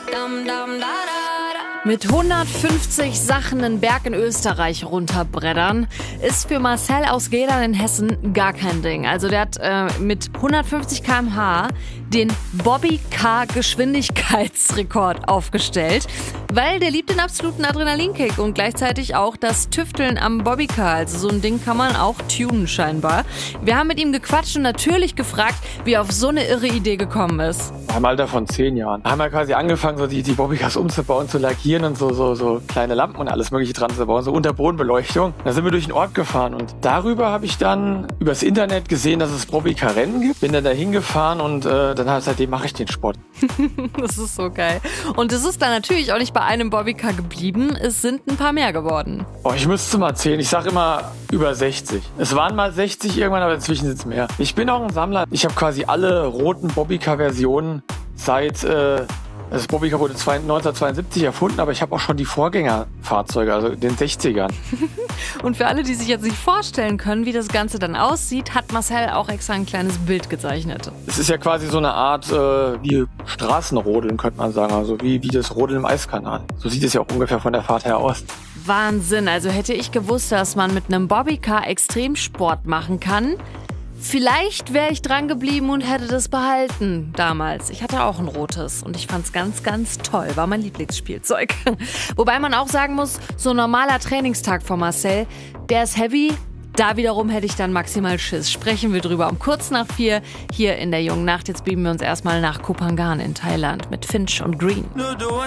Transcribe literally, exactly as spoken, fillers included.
Mit hundertfünfzig Sachen einen Berg in Österreich runterbreddern ist für Marcel aus Gedern in Hessen gar kein Ding. Also der hat äh, mit hundertfünfzig Kilometer pro Stunde den Bobby-Car-Geschwindigkeitsrekord aufgestellt, weil der liebt den absoluten Adrenalinkick und gleichzeitig auch das Tüfteln am Bobbycar. Also so ein Ding kann man auch tunen scheinbar. Wir haben mit ihm gequatscht und natürlich gefragt, wie er auf so eine irre Idee gekommen ist. Im Alter von zehn Jahren haben wir quasi angefangen, so die, die Bobbycars umzubauen, zu lackieren und so, so, so kleine Lampen und alles mögliche dran zu bauen, so Unterbodenbeleuchtung. Da sind wir durch den Ort gefahren und darüber habe ich dann übers Internet gesehen, dass es Bobbycar-Rennen gibt. Bin dann da hingefahren und äh, dann halt, seitdem mache ich den Sport. Das ist so geil. Und es ist dann natürlich auch nicht bei einem Bobbycar geblieben, es sind ein paar mehr geworden. Oh, ich müsste mal zählen. Ich sage immer über sechzig. Es waren mal sechzig irgendwann, aber inzwischen sind es mehr. Ich bin auch ein Sammler. Ich habe quasi alle roten Bobbycar-Versionen seit... Äh, Das Bobbycar wurde neunzehnhundertzweiundsiebzig erfunden, aber ich habe auch schon die Vorgängerfahrzeuge, also in den sechzigern. Und für alle, die sich jetzt nicht vorstellen können, wie das Ganze dann aussieht, hat Marcel auch extra ein kleines Bild gezeichnet. Es ist ja quasi so eine Art äh, wie Straßenrodeln, könnte man sagen, also wie, wie das Rodeln im Eiskanal. So sieht es ja auch ungefähr von der Fahrt her aus. Wahnsinn, also hätte ich gewusst, dass man mit einem Bobbycar Extremsport machen kann. Vielleicht wäre ich dran geblieben und hätte das behalten damals. Ich hatte auch ein rotes und ich fand's ganz, ganz toll. War mein Lieblingsspielzeug. Wobei man auch sagen muss, so ein normaler Trainingstag von Marcel, der ist heavy. Da wiederum hätte ich dann maximal Schiss. Sprechen wir drüber um kurz nach vier hier in der Jungen Nacht. Jetzt beamen wir uns erstmal nach Koh Phangan in Thailand mit Finch und Green.